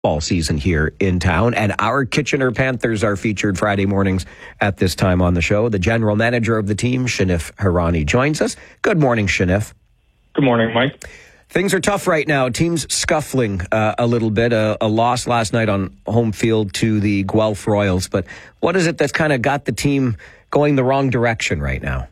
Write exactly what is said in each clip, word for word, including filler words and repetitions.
ball season here in town, and our Kitchener Panthers are featured Friday mornings at this time on the show. The general manager of the team, Shanif Hirani, joins us. Good morning, Shanif. Good morning, Mike. Things are tough right now. Teams scuffling uh, a little bit. A, a loss last night on home field to the Guelph Royals. But what is it that's kind of got the team going the wrong direction right now?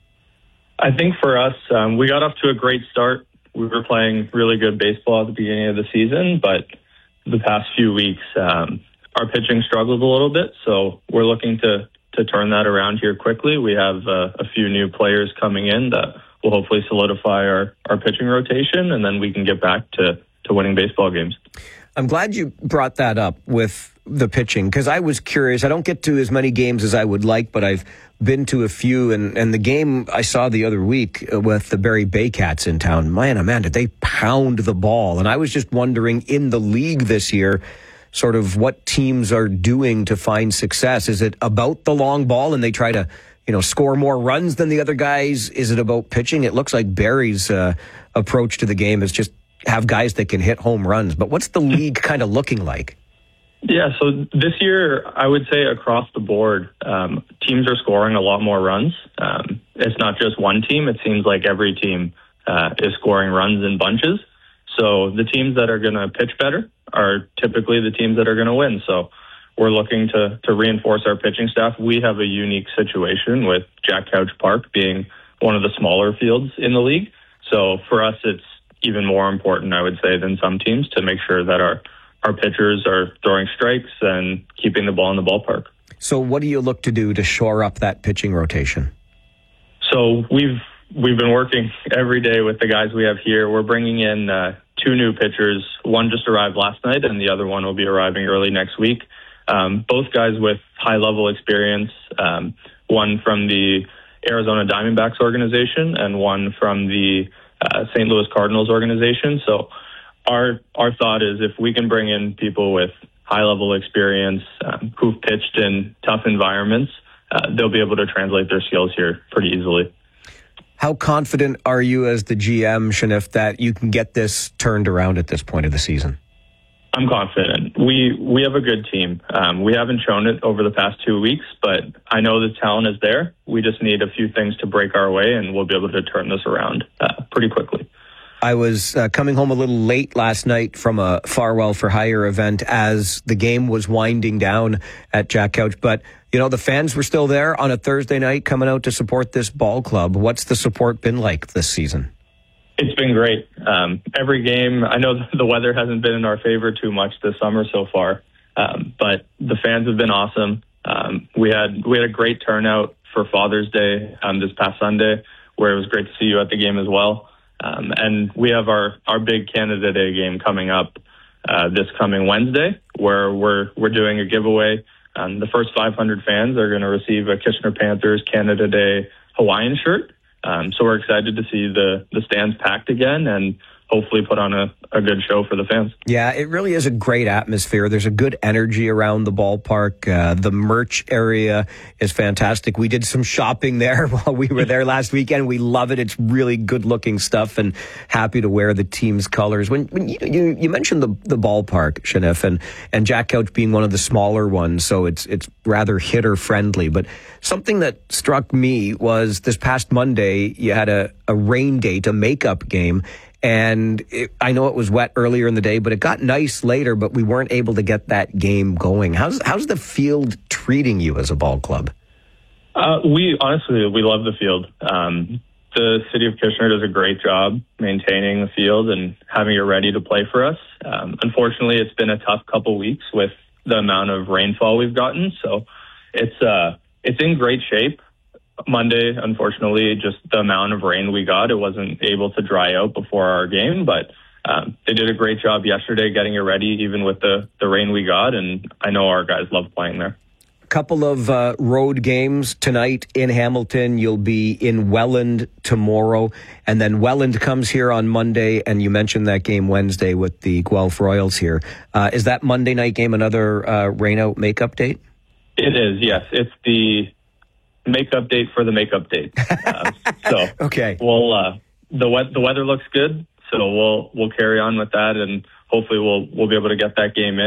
I think for us, um, we got off to a great start. We were playing really good baseball at the beginning of the season, but the past few weeks, um, our pitching struggled a little bit. So we're looking to, to turn that around here quickly. We have uh, a few new players coming in that will hopefully solidify our, our pitching rotation, and then we can get back to, to winning baseball games. I'm glad you brought that up with the pitching, because I was curious. I don't get to as many games as I would like, but I've been to a few, and, and the game I saw the other week with the Barrie Baycats in town, man, oh man, did they pound the ball. And I was just wondering, in the league this year, sort of what teams are doing to find success. Is it about the long ball and they try to, you know, score more runs than the other guys? Is it about pitching? It looks like Barrie's uh, approach to the game is just have guys that can hit home runs. But what's the league kind of looking like? Yeah, so this year, I would say across the board, um, teams are scoring a lot more runs. Um, it's not just one team. It seems like every team uh, is scoring runs in bunches. So the teams that are going to pitch better are typically the teams that are going to win. So we're looking to, to reinforce our pitching staff. We have a unique situation with Jack Couch Park being one of the smaller fields in the league. So for us, it's even more important, I would say, than some teams to make sure that our Our pitchers are throwing strikes and keeping the ball in the ballpark. So what do you look to do to shore up that pitching rotation? So we've we've been working every day with the guys we have here. We're bringing in uh, two new pitchers. One just arrived last night, and the other one will be arriving early next week. Um, both guys with high-level experience, um, one from the Arizona Diamondbacks organization and one from the uh, Saint Louis Cardinals organization. So Our our thought is if we can bring in people with high-level experience um, who've pitched in tough environments, uh, they'll be able to translate their skills here pretty easily. How confident are you as the G M, Shanif, that you can get this turned around at this point of the season? I'm confident. We we have a good team. Um, we haven't shown it over the past two weeks, but I know the talent is there. We just need a few things to break our way, and we'll be able to turn this around uh, pretty quickly. I was uh, coming home a little late last night from a Farwell for Hire event as the game was winding down at Jack Couch. But, you know, the fans were still there on a Thursday night coming out to support this ball club. What's the support been like this season? It's been great. Um, every game, I know the weather hasn't been in our favor too much this summer so far, um, but the fans have been awesome. Um, we had we had a great turnout for Father's Day um, this past Sunday, where it was great to see you at the game as well. Um, and we have our, our big Canada Day game coming up uh, this coming Wednesday, where we're we're doing a giveaway. Um, the first five hundred fans are going to receive a Kitchener Panthers Canada Day Hawaiian shirt. Um, so we're excited to see the, the stands packed again and hopefully put on a, a good show for the fans. Yeah, it really is a great atmosphere. There's a good energy around the ballpark. Uh, the merch area is fantastic. We did some shopping there while we were there last weekend. We love it. It's really good-looking stuff, and happy to wear the team's colors. When, when you, you, you mentioned the, the ballpark, Shanif, and, and Jack Couch being one of the smaller ones, so it's it's rather hitter-friendly. But something that struck me was this past Monday, you had a, a rain date, a makeup game, and it, I know it was wet earlier in the day, but it got nice later, but we weren't able to get that game going. How's how's the field treating you as a ball club? Uh, we honestly, we love the field. Um, the city of Kitchener does a great job maintaining the field and having it ready to play for us. Um, unfortunately, it's been a tough couple weeks with the amount of rainfall we've gotten, so it's uh, it's in great shape. Monday, unfortunately, just the amount of rain we got, it wasn't able to dry out before our game, but um, they did a great job yesterday getting it ready, even with the, the rain we got, and I know our guys love playing there. A couple of uh, road games tonight in Hamilton. You'll be in Welland tomorrow, and then Welland comes here on Monday, and you mentioned that game Wednesday with the Guelph Royals here. Uh, is that Monday night game another uh, rain-out makeup date? It is, yes. It's the makeup date for the makeup date. Uh, so okay. We'll uh, the we- the weather looks good, so we'll we'll carry on with that, and hopefully we'll we'll be able to get that game in.